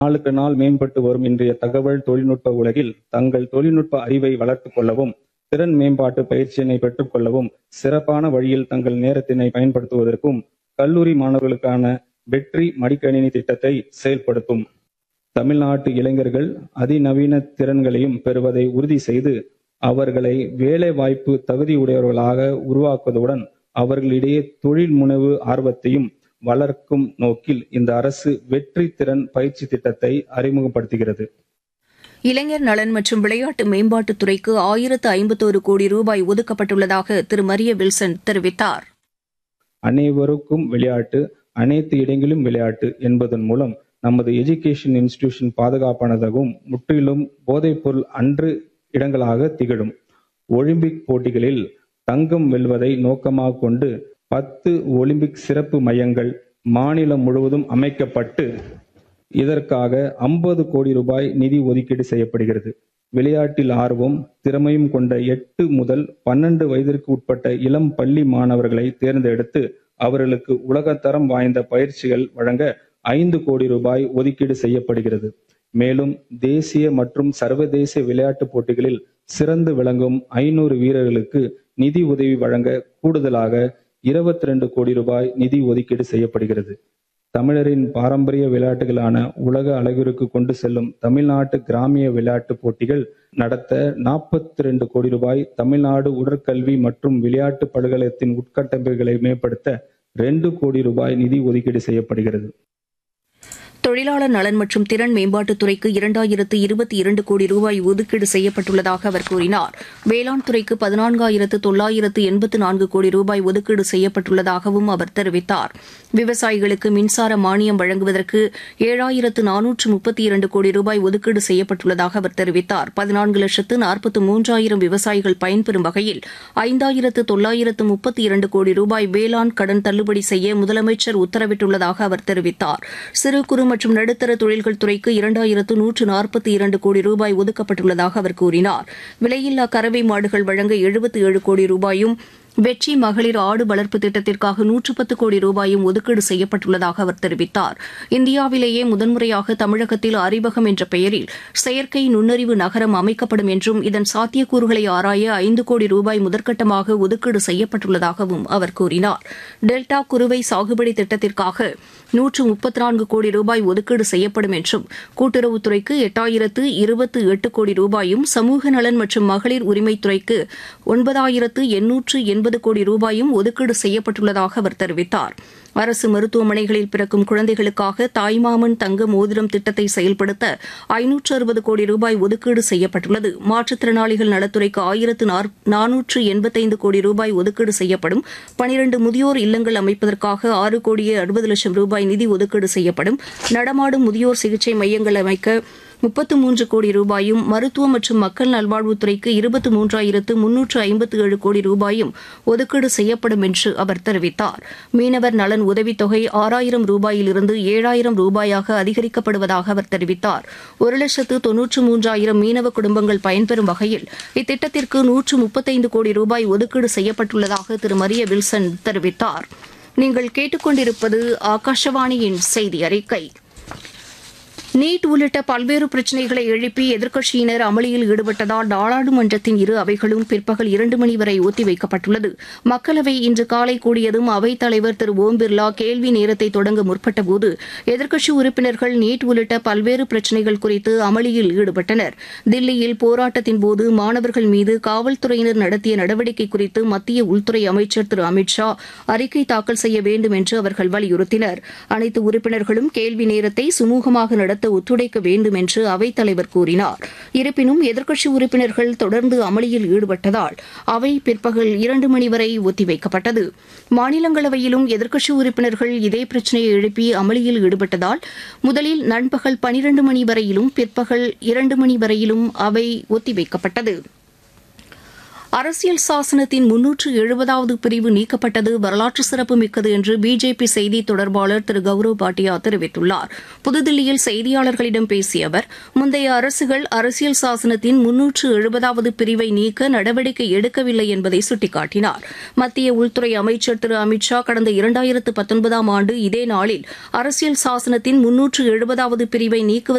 நாளுக்கு நாள் மேம்பட்டு வரும் இன்றைய தகவல் தொழில்நுட்ப உலகில் தங்கள் தொழில்நுட்ப அறிவை வளர்த்துக் கொள்ளவும், திறன் மேம்பாட்டு பயிற்சியினை பெற்றுக் கொள்ளவும், சிறப்பான வழியில் தங்கள் நேரத்தினை பயன்படுத்துவதற்கும் கல்லூரி மாணவர்களுக்கான வெற்றி மடிக்கணினி திட்டத்தை செயல்படுத்தும். தமிழ்நாட்டு இளைஞர்கள் அதிநவீன திறன்களையும் பெறுவதை உறுதி செய்து அவர்களை வேலை வாய்ப்பு தகுதியுடையவர்களாக உருவாக்குவதுடன் அவர்களிடையே தொழில் முனைவு ஆர்வத்தையும் வளர்க்கும் நோக்கில் இந்த அரசு வெற்றி திறன் பயிற்சி திட்டத்தை அறிமுகப்படுத்துகிறது. இளைஞர் நலன் மற்றும் விளையாட்டு மேம்பாட்டுத் துறைக்கு 1051 கோடி ரூபாய் ஒதுக்கப்பட்டுள்ளதாக திரு மரிய வில்சன் தெரிவித்தார். அனைவருக்கும் விளையாட்டு, அனைத்து இடங்களிலும் விளையாட்டு என்பதன் மூலம் நமது எஜுகேஷன் இன்ஸ்டிடியூஷன் பாதுகாப்பானதாகவும் முற்றிலும் போதைப்பொருள் அன்று இடங்களாக திகழும். ஒலிம்பிக் போட்டிகளில் தங்கம் வெல்வதை நோக்கமாக கொண்டு 10 ஒலிம்பிக் சிறப்பு மையங்கள் மாநிலம் முழுவதும் அமைக்கப்பட்டு இதற்காக 50 கோடி ரூபாய் நிதி ஒதுக்கீடு செய்யப்படுகிறது. விளையாட்டில் ஆர்வம் திறமையும் கொண்ட 8 முதல் 12 வயதிற்கு உட்பட்ட இளம் பள்ளி மாணவர்களை தேர்ந்தெடுத்து அவர்களுக்கு உலகத்தரம் வாய்ந்த பயிற்சிகள் வழங்க 5 கோடி ரூபாய் ஒதுக்கீடு செய்யப்படுகிறது. மேலும் தேசிய மற்றும் சர்வதேச விளையாட்டுப் போட்டிகளில் சிறந்து விளங்கும் 500 வீரர்களுக்கு நிதி உதவி வழங்க கூடுதலாக 22 கோடி ரூபாய் நிதி ஒதுக்கீடு செய்யப்படுகிறது. தமிழரின் பாரம்பரிய விளையாட்டுகளான உலக அளவிற்கு கொண்டு செல்லும் தமிழ்நாட்டு கிராமிய விளையாட்டு போட்டிகள் நடத்த 42 கோடி ரூபாய், தமிழ்நாடு உடற்கல்வி மற்றும் விளையாட்டு பல்கலைக்கழகத்தின் உட்கட்டமைப்புகளை மேம்படுத்த 2 கோடி ரூபாய் நிதி ஒதுக்கீடு செய்யப்படுகிறது. தொழிலாளர் நலன் மற்றும் திறன் மேம்பாட்டுத் துறைக்கு 2022 கோடி ரூபாய் ஒதுக்கீடு செய்யப்பட்டுள்ளதாக அவர் கூறினார். வேளாண் துறைக்கு 14,984 கோடி ரூபாய் ஒதுக்கீடு செய்யப்பட்டுள்ளதாகவும் அவர் தெரிவித்தார். விவசாயிகளுக்கு மின்சார மானியம் வழங்குவதற்கு 7,432 கோடி ரூபாய் ஒதுக்கீடு செய்யப்பட்டுள்ளதாக அவர் தெரிவித்தார். 14,43,000 விவசாயிகள் பயன்பெறும் வகையில் 5,932 கோடி ரூபாய் வேளாண் கடன் தள்ளுபடி செய்ய முதலமைச்சர் உத்தரவிட்டுள்ளதாக அவர் தெரிவித்தார். சிறு குறு மற்றும் நடுத்தர தொழில்கள் துறைக்கு 2,142 கோடி ரூபாய் ஒதுக்கப்பட்டுள்ளதாக அவர் கூறினார். விலையில்லா கறவை மாடுகள் வழங்க 77 கோடி ரூபாயும், வெற்றி மகளிர் ஆடு வளர்ப்பு திட்டத்திற்காக 110 கோடி ரூபாயும் ஒதுக்கீடு செய்யப்பட்டுள்ளதாக அவர் தெரிவித்தார். இந்தியாவிலேயே முதன்முறையாக தமிழகத்தில் அறிவகம் என்ற பெயரில் செயற்கை நுண்ணறிவு நகரம் அமைக்கப்படும் என்றும் இதன் சாத்தியக்கூறுகளை ஆராய 5 கோடி ரூபாய் முதற்கட்டமாக ஒதுக்கீடு செய்யப்பட்டுள்ளதாகவும் அவர் கூறினார். டெல்டா குறுவை சாகுபடி திட்டத்திற்காக 134 கோடி ரூபாய் ஒதுக்கீடு செய்யப்படும் என்றும் கூட்டுறவுத்துறைக்கு 8,028 கோடி ரூபாயும், சமூக நலன் மற்றும் மகளிர் உரிமைத்துறைக்கு 9,880 கோடி ரூபாயும் ஒதுக்கீடு செய்யப்பட்டுள்ளதாக அவர் தெரிவித்தார். அரசு மருத்துவமனைகளில் பிறக்கும் குழந்தைகளுக்காக தாய்மாமன் தங்க மோதிரம் திட்டத்தை செயல்படுத்த 560 கோடி ரூபாய் ஒதுக்கீடு செய்யப்பட்டுள்ளது. மாற்றுத்திறனாளிகள் நலத்துறைக்கு 1,485 கோடி ரூபாய் ஒதுக்கீடு செய்யப்படும். 12 முதியோர் இல்லங்கள் அமைப்பதற்காக 6 கோடியே 60 லட்சம் ரூபாய் நிதி ஒதுக்கீடு செய்யப்படும். நடமாடும் முதியோர் சிகிச்சை மையங்கள் அமைக்க 33 கோடி ரூபாயும், மருத்துவ மற்றும் மக்கள் நல்வாழ்வுத்துறைக்கு 23,357 கோடி ரூபாயும் ஒதுக்கீடு செய்யப்படும் என்று அவர் தெரிவித்தார். மீனவர் நலன் உதவித்தொகை 6,000 ரூபாயிலிருந்து 7,000 ரூபாயாக அதிகரிக்கப்படுவதாக அவர் தெரிவித்தார். 1,93,000 மீனவ குடும்பங்கள் பயன்பெறும் வகையில் இத்திட்டத்திற்கு 135 கோடி ரூபாய் ஒதுக்கீடு செய்யப்பட்டுள்ளதாக திரு மரிய வில்சன் தெரிவித்தார். நீங்கள் கேட்டுக்கொண்டிருப்பது ஆகாஷவாணியின் செய்தி அறிக்கை. நீட் உள்ளிட்ட பல்வேறு பிரச்சினைகளை எழுப்பி எதிர்க்கட்சியினர் அமளியில் ஈடுபட்டதால் நாடாளுமன்றத்தின் இரு அவைகளும் பிற்பகல் 2 மணி வரை ஒத்திவைக்கப்பட்டுள்ளது. மக்களவை இன்று காலை கூடியதும் அவைத் தலைவர் திரு ஓம் பிர்லா கேள்வி நேரத்தை தொடங்க முற்பட்டபோது எதிர்க்கட்சி உறுப்பினர்கள் நீட் உள்ளிட்ட பல்வேறு பிரச்சினைகள் குறித்து அமளியில் ஈடுபட்டனர். தில்லியில் போராட்டத்தின்போது மாணவர்கள் மீது காவல்துறையினர் நடத்திய நடவடிக்கை குறித்து மத்திய உள்துறை அமைச்சர் திரு அமித் ஷா அறிக்கை தாக்கல் செய்ய வேண்டும் என்று அவர்கள் வலியுறுத்தினர். அனைத்து உறுப்பினர்களும் கேள்வி நேரத்தை சுமூகமாக நடத்த ஒத்துழைக்க வேண்டும் என்று அவைத் தலைவர் கூறினார். இருப்பினும் எதிர்க்கட்சி உறுப்பினர்கள் தொடர்ந்து அமளியில் ஈடுபட்டதால் அவை பிற்பகல் 2 மணி வரை ஒத்திவைக்கப்பட்டது. மாநிலங்களவையிலும் எதிர்க்கட்சி உறுப்பினர்கள் இதே பிரச்சினையை எழுப்பி அமளியில் ஈடுபட்டதால் முதலில் நண்பகல் 12 மணி வரையிலும் பிற்பகல் 2 மணி வரையிலும் அவை ஒத்திவைக்கப்பட்டது. அரசியல் சாசனத்தின் 370வது பிரிவு நீக்கப்பட்டது வரலாற்று சிறப்புமிக்கது என்று பிஜேபி செய்தி தொடர்பாளர் திரு கௌரவ் பாட்டியா தெரிவித்துள்ளார். புதுதில்லியில் செய்தியாளர்களிடம் பேசிய அவர், முந்தைய அரசுகள் அரசியல் சாசனத்தின் 370வது பிரிவை நீக்க நடவடிக்கை எடுக்கவில்லை என்பதை சுட்டிக்காட்டினார். மத்திய உள்துறை அமைச்சர் திரு அமித் ஷா கடந்த 2019ஆம் ஆண்டு இதே நாளில் அரசியல் சாசனத்தின் 370வது பிரிவை நீக்குவது